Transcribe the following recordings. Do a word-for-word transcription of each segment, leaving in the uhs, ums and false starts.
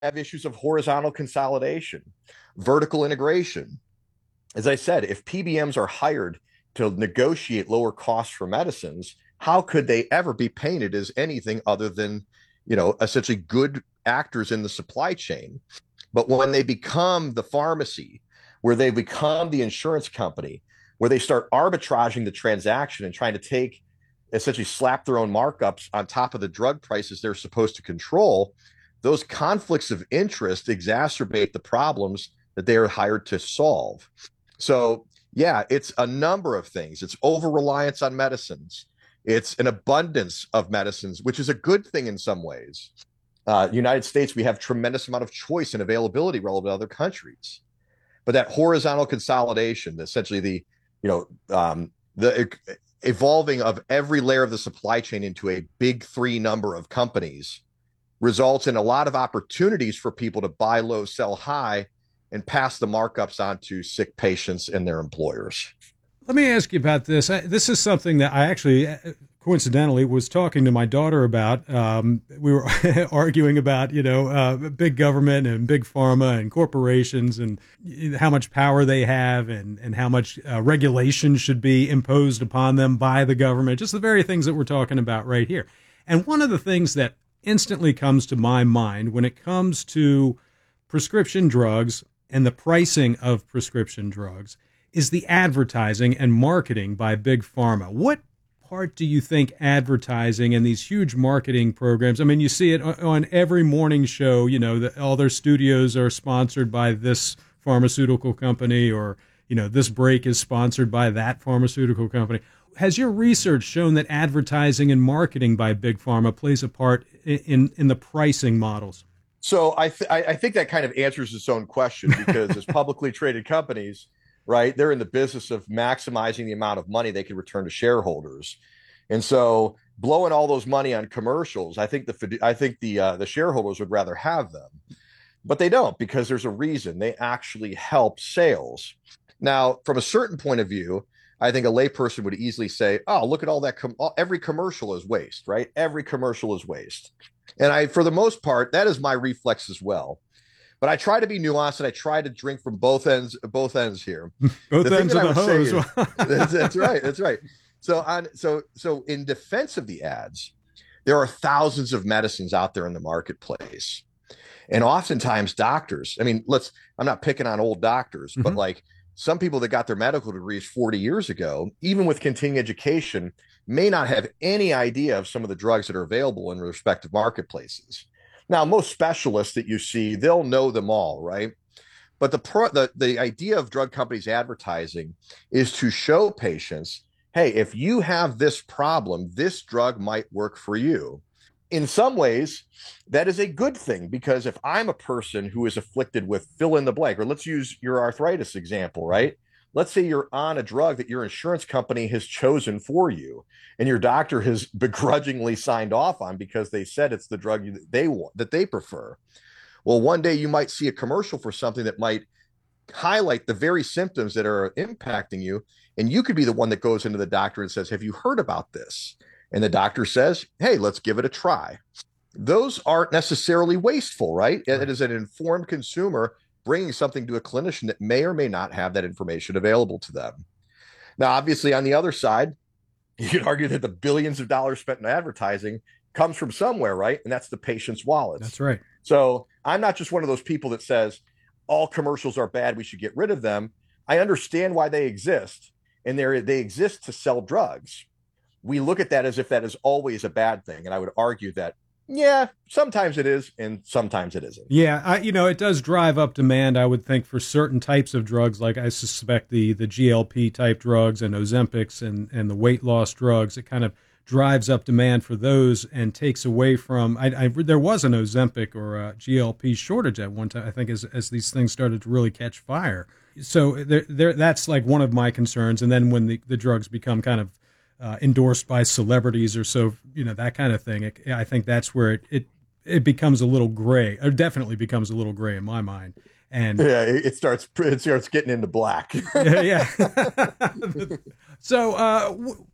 have issues of horizontal consolidation, vertical integration. As I said, if P B Ms are hired to negotiate lower costs for medicines, how could they ever be painted as anything other than, you know, essentially good actors in the supply chain? But when they become the pharmacy, where they become the insurance company, where they start arbitraging the transaction and trying to take essentially slap their own markups on top of the drug prices they're supposed to control, those conflicts of interest exacerbate the problems that they are hired to solve. So, yeah, it's a number of things. It's over reliance on medicines. It's an abundance of medicines, which is a good thing in some ways. Uh, United States, we have tremendous amount of choice and availability relative to other countries. But that horizontal consolidation, essentially the, you know, um, the evolving of every layer of the supply chain into a big three number of companies, results in a lot of opportunities for people to buy low, sell high, and pass the markups on to sick patients and their employers. Let me ask you about this. I, this is something that I actually, uh, coincidentally, was talking to my daughter about. Um, we were arguing about, you know, uh, big government and big pharma and corporations and how much power they have and, and how much uh, regulation should be imposed upon them by the government, just the very things that we're talking about right here. And one of the things that instantly comes to my mind when it comes to prescription drugs and the pricing of prescription drugs is the advertising and marketing by big pharma. What part do you think advertising and these huge marketing programs, I mean, you see it on every morning show, you know, that all their studios are sponsored by this pharmaceutical company, or, you know, this break is sponsored by that pharmaceutical company. Has your research shown that advertising and marketing by big pharma plays a part in, in the pricing models? So I, th- I think that kind of answers its own question, because as publicly traded companies, right, they're in the business of maximizing the amount of money they can return to shareholders. And so blowing all those money on commercials, I think the I think the uh, the shareholders would rather have them, but they don't, because there's a reason. They actually help sales. Now, from a certain point of view, I think a layperson would easily say, "Oh, look at all that! Com- every commercial is waste, right? Every commercial is waste." And I, for the most part, that is my reflex as well. But I try to be nuanced, and I try to drink from both ends, both ends here. Both the ends of the hose. Is, that's, that's right. That's right. So on, so, so in defense of the ads, there are thousands of medicines out there in the marketplace. And oftentimes doctors, I mean, let's, I'm not picking on old doctors, mm-hmm. but like some people that got their medical degrees forty years ago, even with continuing education, may not have any idea of some of the drugs that are available in respective marketplaces. Now, most specialists that you see, they'll know them all, right? But the, pro, the the idea of drug companies advertising is to show patients, hey, if you have this problem, this drug might work for you. In some ways, that is a good thing, because if I'm a person who is afflicted with fill in the blank, or let's use your arthritis example, right? Let's say you're on a drug that your insurance company has chosen for you, and your doctor has begrudgingly signed off on because they said it's the drug that they want, that they prefer. Well, one day you might see a commercial for something that might highlight the very symptoms that are impacting you, and you could be the one that goes into the doctor and says, "Have you heard about this?" And the doctor says, "Hey, let's give it a try." Those aren't necessarily wasteful, right? It is an informed consumer bringing something to a clinician that may or may not have that information available to them. Now, obviously, on the other side, you could argue that the billions of dollars spent in advertising comes from somewhere, right? And that's the patient's wallets. That's right. So I'm not just one of those people that says all commercials are bad, we should get rid of them. I understand why they exist, and they they exist to sell drugs. We look at that as if that is always a bad thing. And I would argue that, yeah, sometimes it is, and sometimes it isn't. Yeah, I, you know, it does drive up demand, I would think, for certain types of drugs, like I suspect the the G L P type drugs and Ozempics and, and the weight loss drugs. It kind of drives up demand for those and takes away from, I, I there was an Ozempic or a G L P shortage at one time, I think, as, as these things started to really catch fire. So there, there, that's like one of my concerns. And then when the, the drugs become kind of Uh, endorsed by celebrities or so, you know, that kind of thing. It, I think that's where it, it it becomes a little gray, or definitely becomes a little gray in my mind. And yeah, it starts it starts getting into black. yeah. yeah. So, uh, w-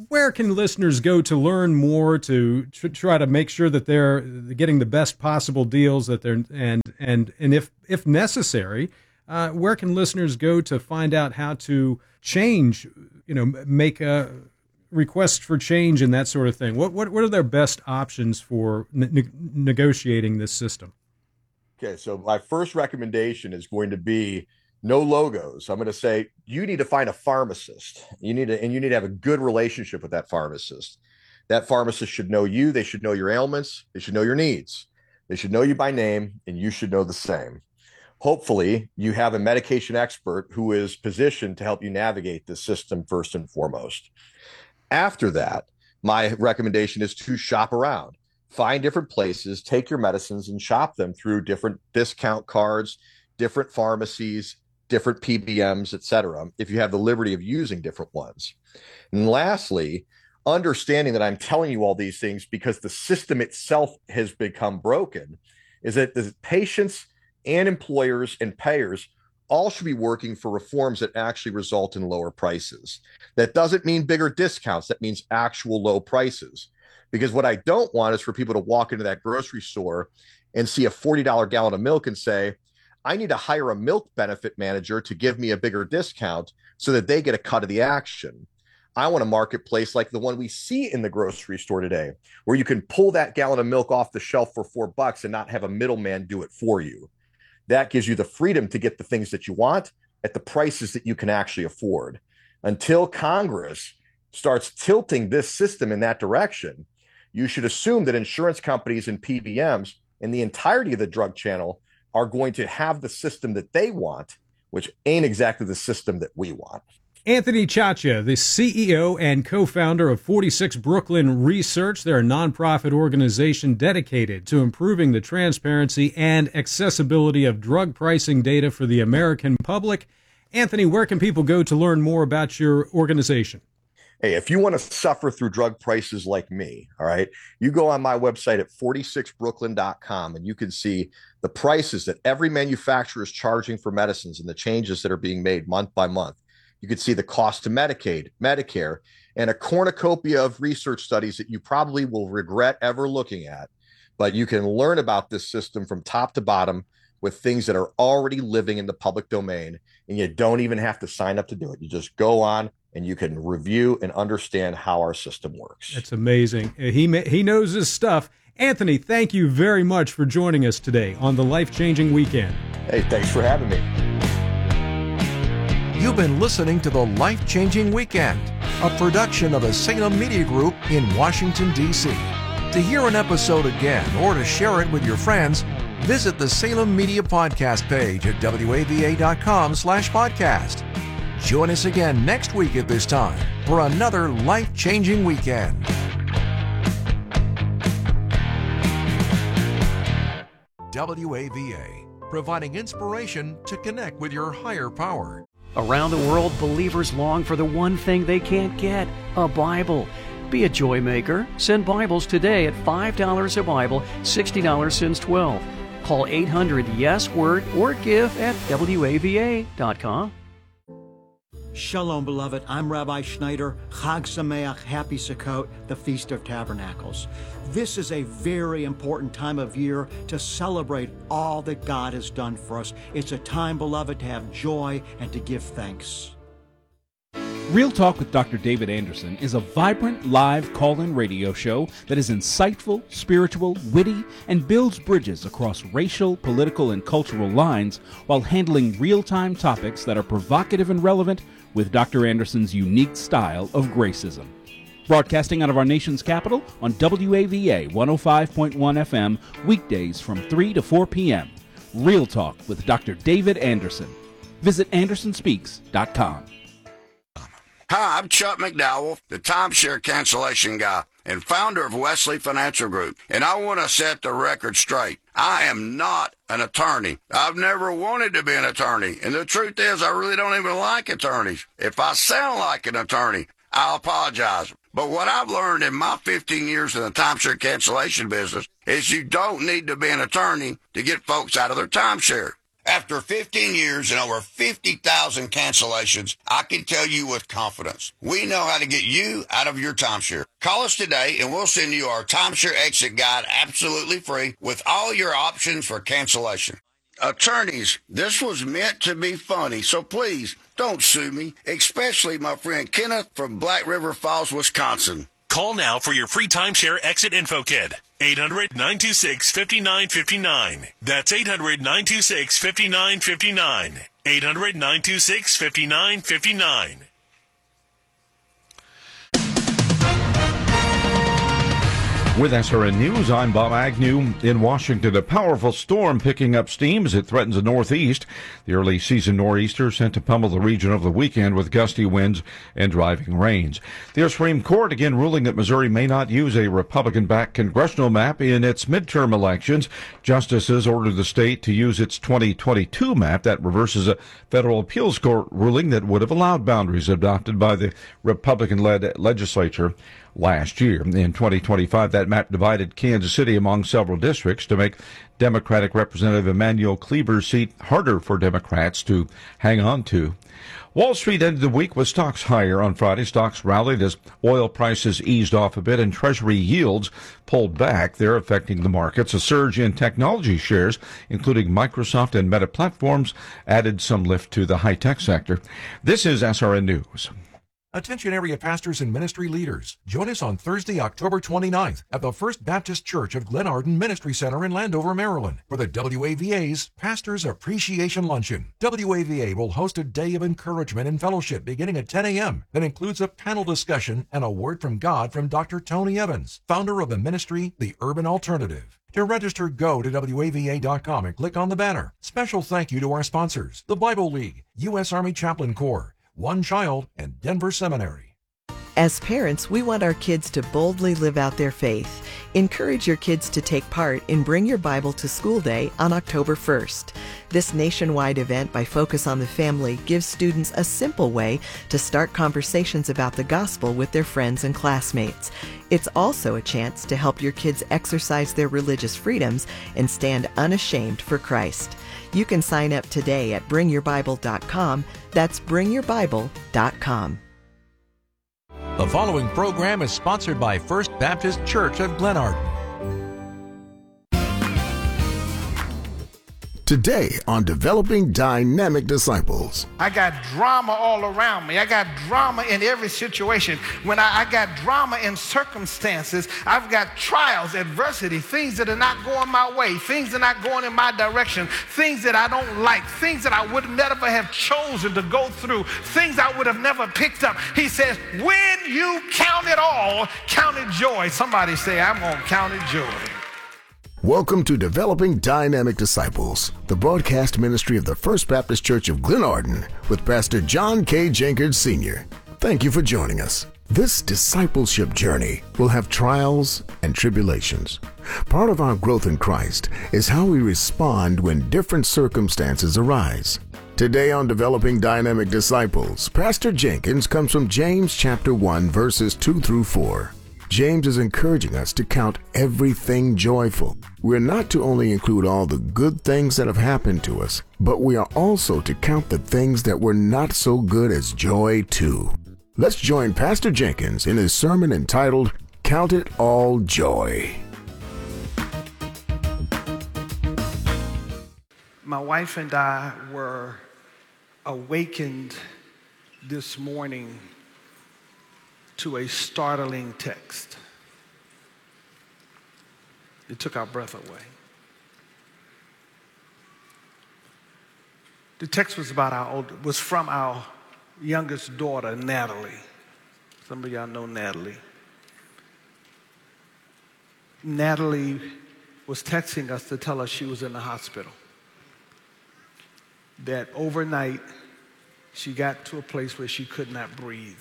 where can listeners go to learn more, to tr- try to make sure that they're getting the best possible deals that they're, and, and, and if, if necessary, uh, where can listeners go to find out how to change, you know, make a request for change and that sort of thing? What, what, what are their best options for ne- negotiating this system? Okay. So my first recommendation is going to be no logos. I'm going to say you need to find a pharmacist. You need to, and you need to have a good relationship with that pharmacist. That pharmacist should know you. They should know your ailments. They should know your needs. They should know you by name, and you should know the same. Hopefully, you have a medication expert who is positioned to help you navigate this system first and foremost. After that, my recommendation is to shop around. Find different places, take your medicines and shop them through different discount cards, different pharmacies, different P B Ms, et cetera, if you have the liberty of using different ones. And lastly, understanding that I'm telling you all these things because the system itself has become broken, is that the patients and employers and payers all should be working for reforms that actually result in lower prices. That doesn't mean bigger discounts. That means actual low prices. Because what I don't want is for people to walk into that grocery store and see a forty dollars gallon of milk and say, I need to hire a milk benefit manager to give me a bigger discount so that they get a cut of the action. I want a marketplace like the one we see in the grocery store today, where you can pull that gallon of milk off the shelf for four bucks and not have a middleman do it for you. That gives you the freedom to get the things that you want at the prices that you can actually afford. Until Congress starts tilting this system in that direction, you should assume that insurance companies and P B Ms and the entirety of the drug channel are going to have the system that they want, which ain't exactly the system that we want. Anthony Chacha, the C E O and co-founder of forty-six Brooklyn Research. They're a nonprofit organization dedicated to improving the transparency and accessibility of drug pricing data for the American public. Anthony, where can people go to learn more about your organization? Hey, if you want to suffer through drug prices like me, all right, you go on my website at forty-six brooklyn dot com and you can see the prices that every manufacturer is charging for medicines and the changes that are being made month by month. You can see the cost to Medicaid, Medicare, and a cornucopia of research studies that you probably will regret ever looking at. But you can learn about this system from top to bottom with things that are already living in the public domain, and you don't even have to sign up to do it. You just go on and you can review and understand how our system works. That's amazing. He he knows his stuff. Anthony, thank you very much for joining us today on the Life-Changing Weekend. Hey, thanks for having me. You've been listening to the Life-Changing Weekend, a production of the Salem Media Group in Washington, D C To hear an episode again or to share it with your friends, visit the Salem Media Podcast page at W A V A dot com slash podcast. Join us again next week at this time for another life-changing weekend. W A V A, providing inspiration to connect with your higher power. Around the world, believers long for the one thing they can't get, a Bible. Be a joy maker. Send Bibles today at five dollars a Bible, sixty dollars since twelve. Call eight hundred yes word or give at W A V A dot com. Shalom, beloved. I'm Rabbi Schneider. Chag Sameach, Happy Sukkot, the Feast of Tabernacles. This is a very important time of year to celebrate all that God has done for us. It's a time, beloved, to have joy and to give thanks. Real Talk with Doctor David Anderson is a vibrant live call-in radio show that is insightful, spiritual, witty, and builds bridges across racial, political, and cultural lines while handling real-time topics that are provocative and relevant with Doctor Anderson's unique style of gracism. Broadcasting out of our nation's capital on W A V A one oh five point one F M weekdays from three to four p.m. Real Talk with Doctor David Anderson. Visit anderson speaks dot com. Hi, I'm Chuck McDowell, the timeshare cancellation guy and founder of Wesley Financial Group, and I want to set the record straight. I am not an attorney. I've never wanted to be an attorney, and the truth is I really don't even like attorneys. If I sound like an attorney, I'll apologize. But what I've learned in my fifteen years in the timeshare cancellation business is you don't need to be an attorney to get folks out of their timeshare. After fifteen years and over fifty thousand cancellations, I can tell you with confidence, we know how to get you out of your timeshare. Call us today and we'll send you our timeshare exit guide absolutely free with all your options for cancellation. Attorneys, this was meant to be funny, so please don't sue me, especially my friend Kenneth from Black River Falls, Wisconsin. Call now for your free timeshare exit info kit. eight hundred, nine two six, five nine five nine. That's eight hundred, nine two six, five nine five nine. eight hundred, nine two six, five nine five nine. With S R N News, I'm Bob Agnew. In Washington, a powerful storm picking up steam as it threatens the Northeast. The early season nor'easter sent to pummel the region over the weekend with gusty winds and driving rains. The Supreme Court again ruling that Missouri may not use a Republican-backed congressional map in its midterm elections. Justices ordered the state to use its twenty twenty-two map that reverses a federal appeals court ruling that would have allowed boundaries adopted by the Republican-led legislature last year. In twenty twenty-five, that map divided Kansas City among several districts to make Democratic Representative Emanuel Cleaver's seat harder for Democrats to hang on to. Wall Street ended the week with stocks higher on Friday. Stocks rallied as oil prices eased off a bit and Treasury yields pulled back. They're affecting the markets. A surge in technology shares, including Microsoft and Meta Platforms, added some lift to the high-tech sector. This is S R N News. Attention area pastors and ministry leaders. Join us on Thursday, October twenty-ninth at the First Baptist Church of Glen Arden Ministry Center in Landover, Maryland for the W A V A's Pastors Appreciation Luncheon. W A V A will host a day of encouragement and fellowship beginning at ten a.m. that includes a panel discussion and a word from God from Doctor Tony Evans, founder of the ministry, The Urban Alternative. To register, go to W A V A dot com and click on the banner. Special thank you to our sponsors, the Bible League, U S Army Chaplain Corps, One Child, and Denver Seminary. As parents, we want our kids to boldly live out their faith. Encourage your kids to take part in Bring Your Bible to School Day on October first. This nationwide event by Focus on the Family gives students a simple way to start conversations about the gospel with their friends and classmates. It's also a chance to help your kids exercise their religious freedoms and stand unashamed for Christ. You can sign up today at bring your bible dot com. That's bring your bible dot com. The following program is sponsored by First Baptist Church of Glen Arden. Today on Developing Dynamic Disciples. I got drama all around me. I got drama in every situation. When I, I got drama in circumstances, I've got trials, adversity, things that are not going my way, things that are not going in my direction, things that I don't like, things that I would never have chosen to go through, things I would have never picked up. He says, when you count it all, count it joy. Somebody say, I'm going to count it joy. Welcome to Developing Dynamic Disciples, the broadcast ministry of the First Baptist Church of Glen Arden with Pastor John K. Jenkins Senior Thank you for joining us. This discipleship journey will have trials and tribulations. Part of our growth in Christ is how we respond when different circumstances arise. Today on Developing Dynamic Disciples, Pastor Jenkins comes from James chapter one, verses two through four. James is encouraging us to count everything joyful. We're not to only include all the good things that have happened to us, but we are also to count the things that were not so good as joy too. Let's join Pastor Jenkins in his sermon entitled, Count It All Joy. My wife and I were awakened this morning to a startling text. It took our breath away. The text was about our old, was from our youngest daughter, Natalie. Some of y'all know Natalie. Natalie was texting us to tell us she was in the hospital. That overnight, she got to a place where she could not breathe.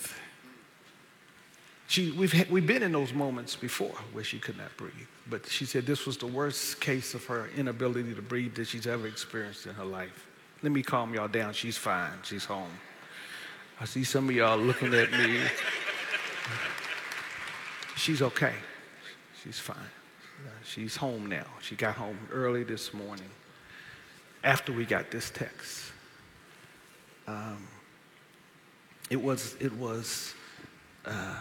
She, we've, had, we've been in those moments before where she could not breathe, but she said this was the worst case of her inability to breathe that she's ever experienced in her life. Let me calm y'all down. She's fine. She's home. I see some of y'all looking at me. She's okay. She's fine. She's home now. She got home early this morning. after we got this text. Um, it was, it was uh,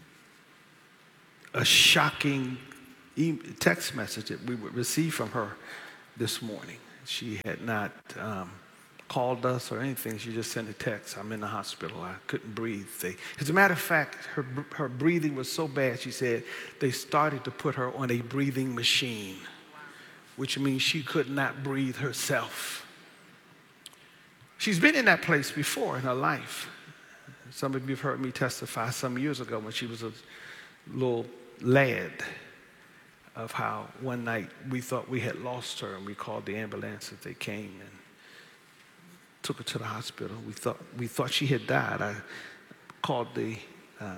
a shocking e- text message that we would receive from her this morning. She had not um, called us or anything. She just sent a text. I'm in the hospital. I couldn't breathe. They, as a matter of fact, her, her breathing was so bad, she said, they started to put her on a breathing machine, which means she could not breathe herself. She's been in that place before in her life. Some of you have heard me testify some years ago when she was a little lad of how one night we thought we had lost her, and we called the ambulance as they came and took her to the hospital. We thought, we thought she had died. I called the uh,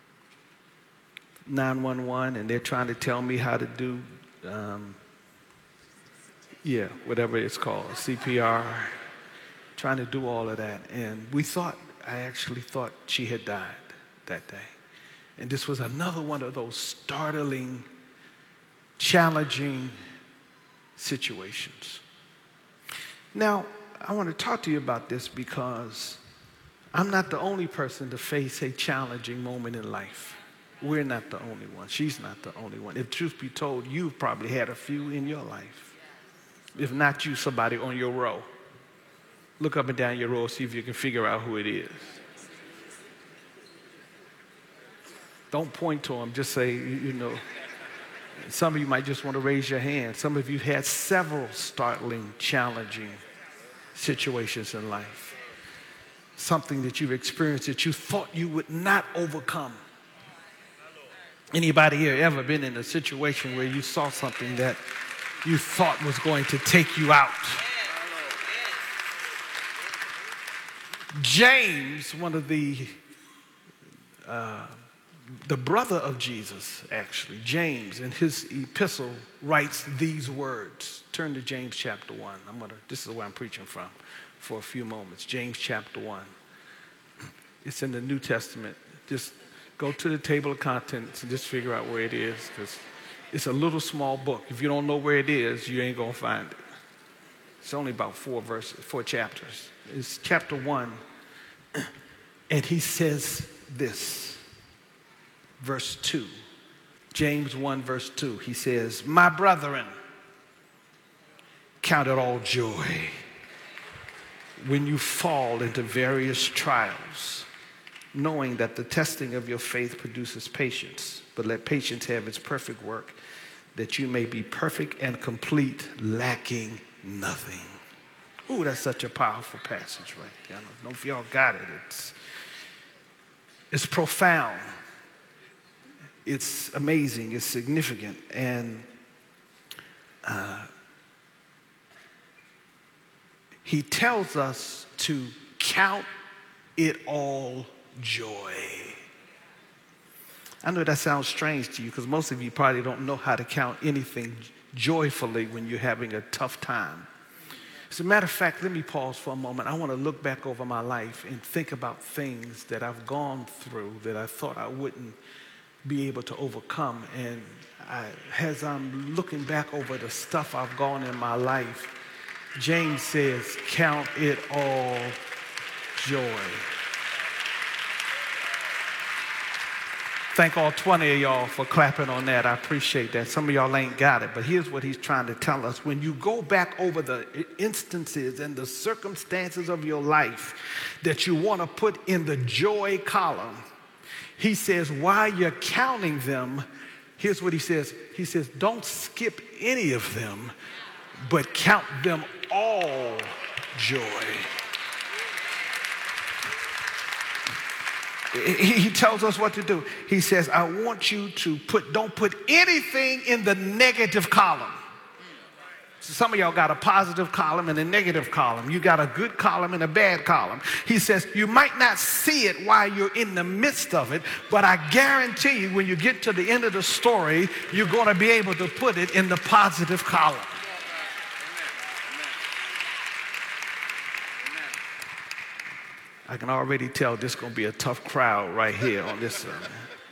nine one one, and they're trying to tell me how to do, um, yeah, whatever it's called, C P R, trying to do all of that. And we thought, I actually thought she had died that day. And this was another one of those startling, challenging situations. Now, I want to talk to you about this because I'm not the only person to face a challenging moment in life. We're not the only one. She's not the only one. If truth be told, you've probably had a few in your life. If not you, somebody on your row. Look up and down your row, see if you can figure out who it is. Don't point to them, just say, you know. Some of you might just want to raise your hand. Some of you had several startling, challenging situations in life. Something that you've experienced that you thought you would not overcome. Anybody here ever been in a situation where you saw something that you thought was going to take you out? James, one of the uh, the brother of Jesus, actually, James, in his epistle writes these words. Turn to James chapter one. I'm gonna. This is where I'm preaching from for a few moments. James chapter one. It's in the New Testament. Just go to the table of contents and just figure out where it is, because it's a little small book. If you don't know where it is, you ain't gonna find it. It's only about four verses, four chapters. It's chapter one, and he says this. Verse two, James one, verse two, he says, "My brethren, count it all joy when you fall into various trials, knowing that the testing of your faith produces patience. But let patience have its perfect work, that you may be perfect and complete, lacking nothing." Ooh, that's such a powerful passage right there. I don't know if y'all got it. It's, it's profound. It's amazing, it's significant, and uh, he tells us to count it all joy. I know that sounds strange to you because most of you probably don't know how to count anything joyfully when you're having a tough time. As a matter of fact, let me pause for a moment. I want to look back over my life and think about things that I've gone through that I thought I wouldn't be able to overcome. And I, as I'm looking back over the stuff I've gone in my life, James says, count it all joy. Thank all twenty of y'all for clapping on that. I appreciate that. Some of y'all ain't got it, but here's what he's trying to tell us. When you go back over the instances and the circumstances of your life that you want to put in the joy column, he says, while you're counting them, here's what he says. He says, don't skip any of them, but count them all joy. He tells us what to do. He says, I want you to put, don't put anything in the negative column. So some of y'all got a positive column and a negative column. You got a good column and a bad column. He says, you might not see it while you're in the midst of it, but I guarantee you when you get to the end of the story, you're going to be able to put it in the positive column. I can already tell this is going to be a tough crowd right here on this side.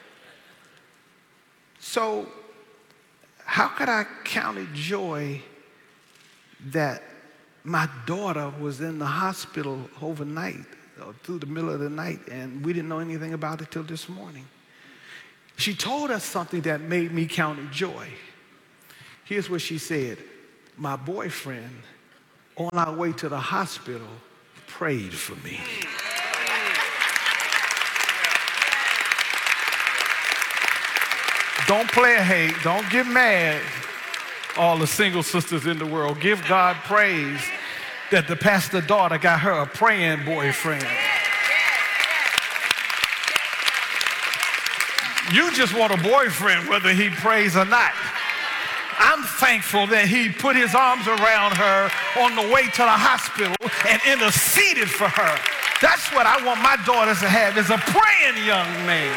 So, how could I count it joy that my daughter was in the hospital overnight, or through the middle of the night, and we didn't know anything about it till this morning. She told us something that made me count it joy. Here's what she said. My boyfriend, on our way to the hospital, prayed for me. Don't play a hate. Don't get mad. All the single sisters in the world, give God praise that the pastor's daughter got her a praying boyfriend. You just want a boyfriend whether he prays or not. I'm thankful that he put his arms around her on the way to the hospital and interceded for her. That's what I want my daughters to have, is a praying young man.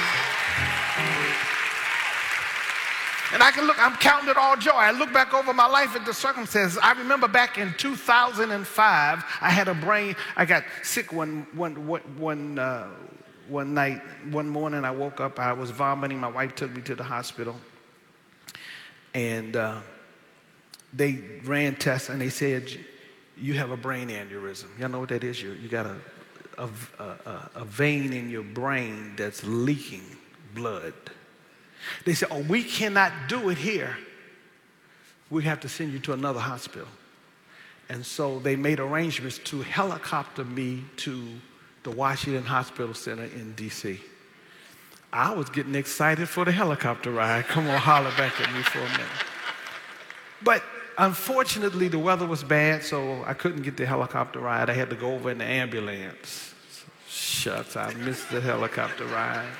And I can look, I'm counting it all joy. I look back over my life at the circumstances. I remember back in two thousand five, I had a brain, I got sick one, one, one, one, uh, one night, one morning I woke up, I was vomiting. My wife took me to the hospital. And uh, they ran tests and they said, you have a brain aneurysm. Y'all know what that is? You, you got a, a, a, a vein in your brain that's leaking blood. They said, oh, we cannot do it here. We have to send you to another hospital. And so they made arrangements to helicopter me to the Washington Hospital Center in D C I was getting excited for the helicopter ride. Come on, holler back at me for a minute. But unfortunately, the weather was bad, so I couldn't get the helicopter ride. I had to go over in the ambulance. So, shucks, I missed the helicopter ride.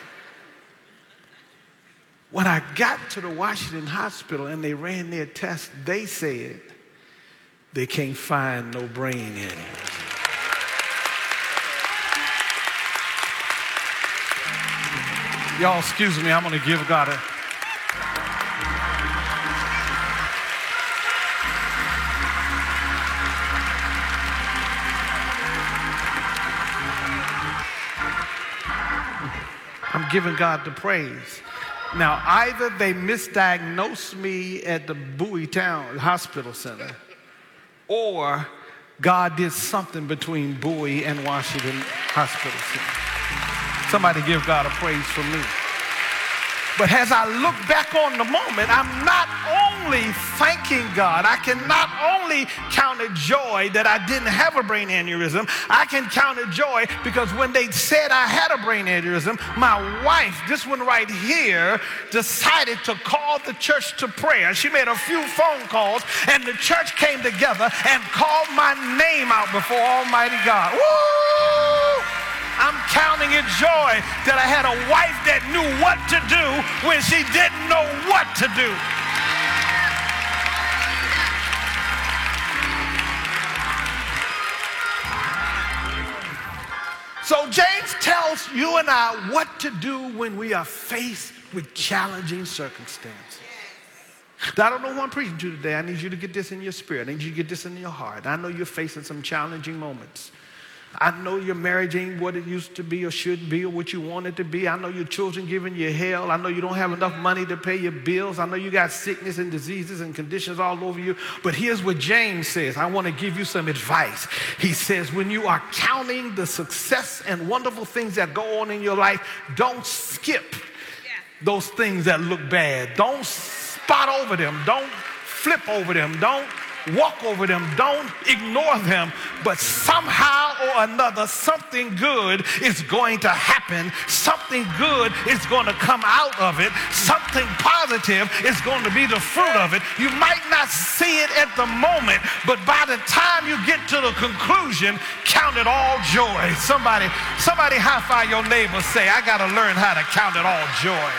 When I got to the Washington Hospital and they ran their test, they said they can't find no brain aneurysm. Y'all, excuse me, I'm going to give God a... I'm giving God the praise. Now, either they misdiagnosed me at the Bowie Town Hospital Center, or God did something between Bowie and Washington Hospital Center. Somebody give God a praise for me. But as I look back on the moment, I'm not only thanking God, I can not only count it joy that I didn't have a brain aneurysm, I can count it joy because when they said I had a brain aneurysm, my wife, this one right here, decided to call the church to prayer. She made a few phone calls and the church came together and called my name out before Almighty God. Woo! I'm counting it joy that I had a wife that knew what to do when she didn't know what to do. So James tells you and I what to do when we are faced with challenging circumstances. Now, I don't know who I'm preaching to today. I need you to get this in your spirit. I need you to get this in your heart. I know you're facing some challenging moments. I know your marriage ain't what it used to be or should be or what you want it to be. I know your children giving you hell. I know you don't have enough money to pay your bills. I know you got sickness and diseases and conditions all over you. But here's what James says. I want to give you some advice. He says, when you are counting the success and wonderful things that go on in your life, don't skip those things that look bad. Don't spot over them. Don't flip over them. Don't walk over them. Don't ignore them. But somehow or another, something good is going to happen. Something good is going to come out of it. Something positive is going to be the fruit of it. You might not see it at the moment, but by the time you get to the conclusion, count it all joy. Somebody, somebody high five your neighbor, say, I got to learn how to count it all joy.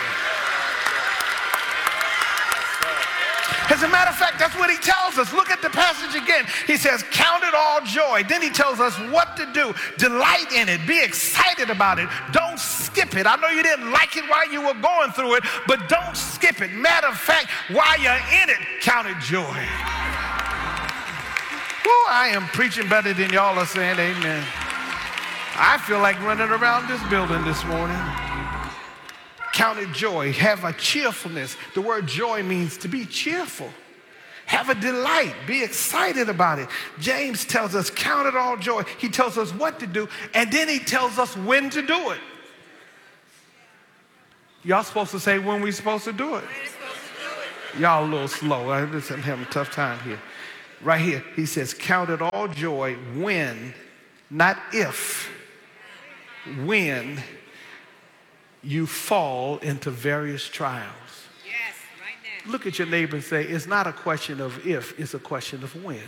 As a matter of fact, that's what he tells us. Look at the passage again. He says, count it all joy. Then he tells us what to do. Delight in it. Be excited about it. Don't skip it. I know you didn't like it while you were going through it, but don't skip it. Matter of fact, while you're in it, count it joy. Woo, I am preaching better than y'all are saying amen. I feel like running around this building this morning. Count it joy. Have a cheerfulness. The word joy means to be cheerful. Have a delight. Be excited about it. James tells us, count it all joy. He tells us what to do, and then he tells us when to do it. Y'all supposed to say when we're supposed to do it. Y'all a little slow. I'm just having a tough time here. Right here, he says, count it all joy when, not if, when you fall into various trials. Look at your neighbor and say, it's not a question of if, it's a question of when.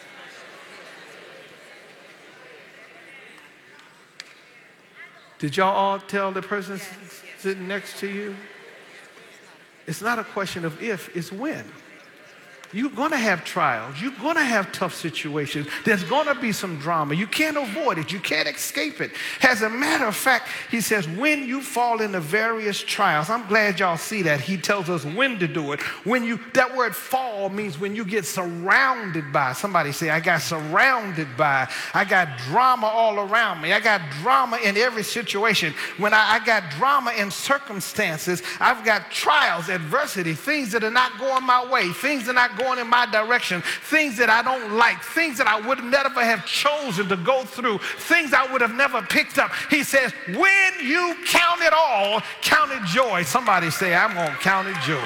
Did y'all all tell the person sitting next to you? It's not a question of if, it's when. You're going to have trials. You're going to have tough situations. There's going to be some drama. You can't avoid it. You can't escape it. As a matter of fact, he says, when you fall into various trials, I'm glad y'all see that. He tells us when to do it. When you, that word fall means when you get surrounded by. Somebody say, I got surrounded by. I got drama all around me. I got drama in every situation. When I, I got drama in circumstances, I've got trials, adversity, things that are not going my way, things that are not going going in my direction, things that I don't like, things that I would never have chosen to go through, things I would have never picked up. He says, when you count it all, count it joy. Somebody say, I'm going to count it joy.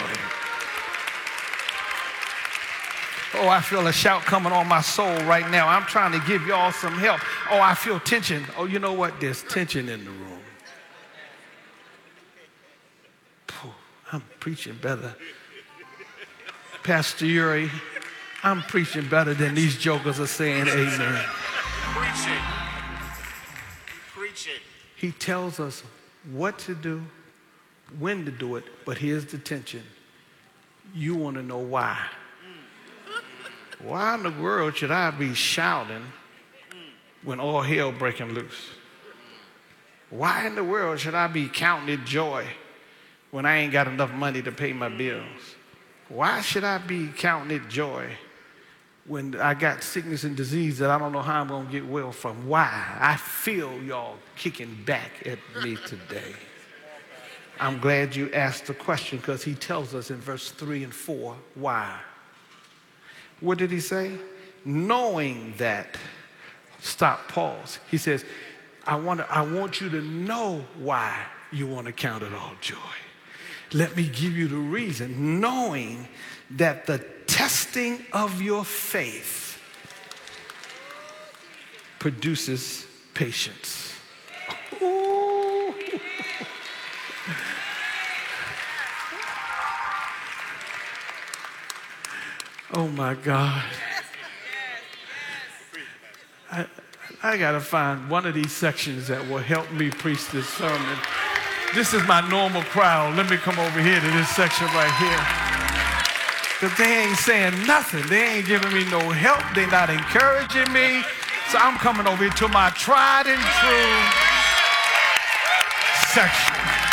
Oh, I feel a shout coming on my soul right now. I'm trying to give y'all some help. Oh, I feel tension. Oh, you know what? There's tension in the room. Pooh, I'm preaching better. Pastor Uri, I'm preaching better than these jokers are saying amen. Preach it. Preach it. He tells us what to do, when to do it, but here's the tension. You want to know why. Why in the world should I be shouting when all hell breaking loose? Why in the world should I be counting it joy when I ain't got enough money to pay my bills? Why should I be counting it joy when I got sickness and disease that I don't know how I'm going to get well from? Why? I feel y'all kicking back at me today. I'm glad you asked the question because he tells us in verse three and four why. What did he say? Knowing that, stop, pause. He says, I want, to, I want you to know why you want to count it all joy. Let me give you the reason, knowing that the testing of your faith produces patience. Ooh. Oh my God. I, I got to find one of these sections that will help me preach this sermon. This is my normal crowd. Let me come over here to this section right here. But they ain't saying nothing. They ain't giving me no help. They're not encouraging me. So I'm coming over here to my tried and true section.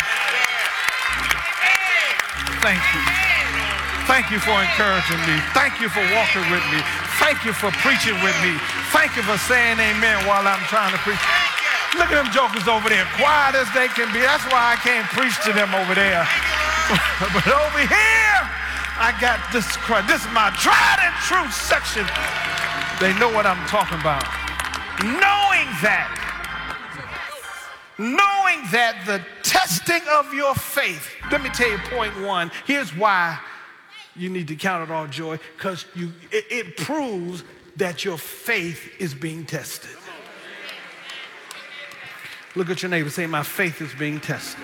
Thank you. Thank you for encouraging me. Thank you for walking with me. Thank you for preaching with me. Thank you for saying amen while I'm trying to preach. Look at them jokers over there, quiet as they can be. That's why I can't preach to them over there. But over here, I got this. This is my tried and true section. They know what I'm talking about. Knowing that, knowing that the testing of your faith. Let me tell you point one. Here's why you need to count it all joy, because you it, it proves that your faith is being tested. Look at your neighbor, say, my faith is being tested.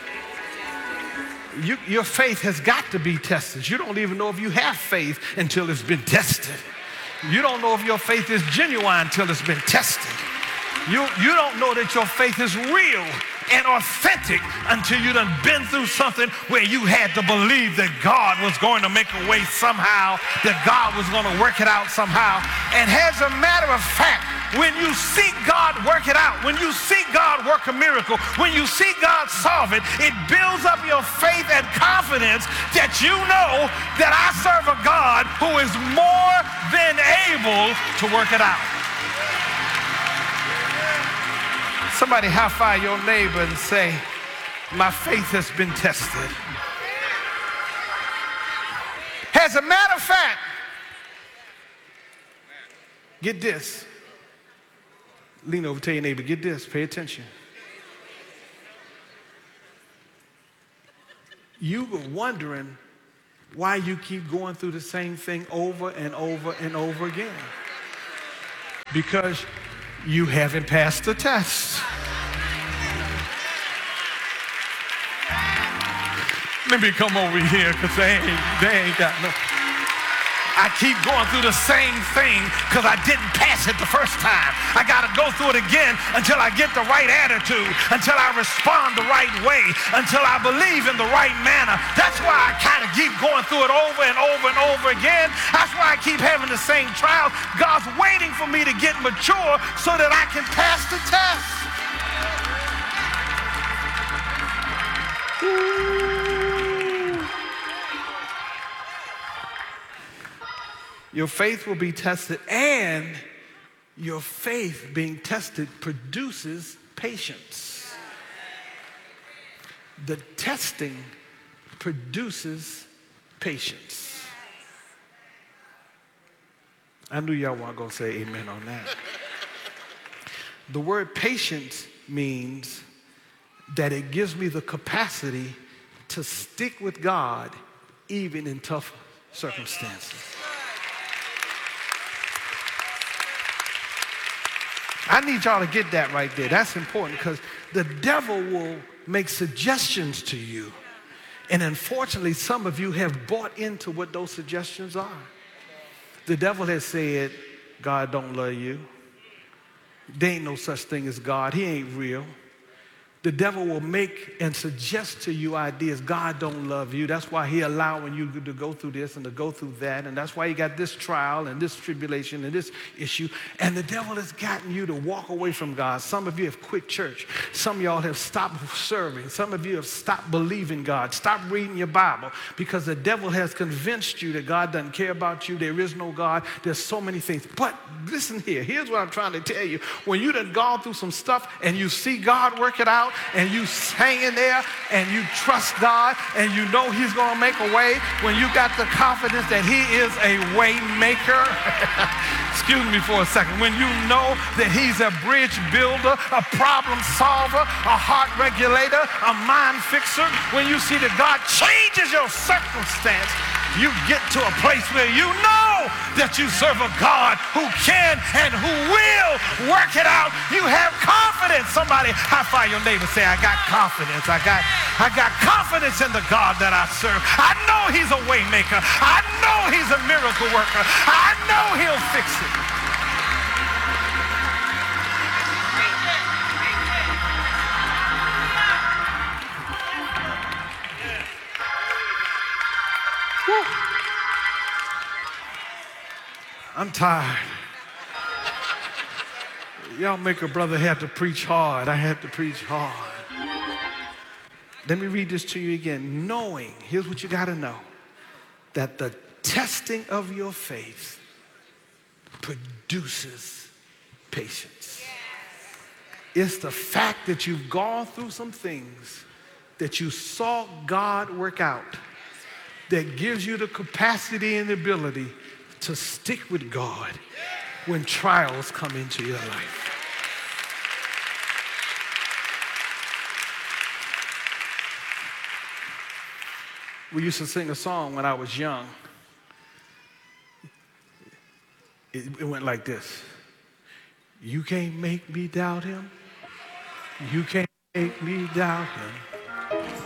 You, your faith has got to be tested. You don't even know if you have faith until it's been tested. You don't know if your faith is genuine until it's been tested. You, you don't know that your faith is real and authentic until you done been through something where you had to believe that God was going to make a way somehow, that God was going to work it out somehow. And as a matter of fact, when you see God work it out, when you see God work a miracle, when you see God solve it, it builds up your faith and confidence that you know that I serve a God who is more than able to work it out. Somebody high-five your neighbor and say, my faith has been tested. As a matter of fact, Get this. Lean over, tell your neighbor, get this, pay attention. You were wondering why you keep going through the same thing over and over and over again. Because you haven't passed the test. Let me come over here because they ain't, they ain't got no. I keep going through the same thing because I didn't pass it the first time. I got to go through it again until I get the right attitude, until I respond the right way, until I believe in the right manner. That's why I kind of keep going through it over and over and over again. That's why I keep having the same trials. God's waiting for me to get mature so that I can pass the test. Ooh. Your faith will be tested, and your faith being tested produces patience. The testing produces patience. I knew y'all weren't going to say amen on that. The word patience means that it gives me the capacity to stick with God even in tough circumstances. I need y'all to get that right there. That's important because the devil will make suggestions to you. And unfortunately, some of you have bought into what those suggestions are. The devil has said, God don't love you. There ain't no such thing as God. He ain't real. The devil will make and suggest to you ideas. God don't love you. That's why he allowing you to go through this and to go through that. And that's why you got this trial and this tribulation and this issue. And the devil has gotten you to walk away from God. Some of you have quit church. Some of y'all have stopped serving. Some of you have stopped believing God. Stop reading your Bible because the devil has convinced you that God doesn't care about you. There is no God. There's so many things. But listen here. Here's what I'm trying to tell you. When you done gone through some stuff and you see God work it out, and you hang in there and you trust God and you know he's going to make a way, when you got the confidence that he is a way maker, excuse me for a second, when you know that he's a bridge builder, a problem solver, a heart regulator, a mind fixer, when you see that God changes your circumstance, you get to a place where you know that you serve a God who can and who will work it out. You have confidence. Somebody high five your neighbor, say, I got confidence. I got, I got confidence in the God that I serve. I know he's a way maker. I know he's a miracle worker. I know he'll fix it. Woo. I'm tired. Y'all make a brother have to preach hard. I had to preach hard. Let me read this to you again. Knowing, here's what you got to know, that the testing of your faith produces patience. It's the fact that you've gone through some things that you saw God work out that gives you the capacity and ability to stick with God when trials come into your life. We used to sing a song when I was young. It, it went like this. You can't make me doubt him. You can't make me doubt him.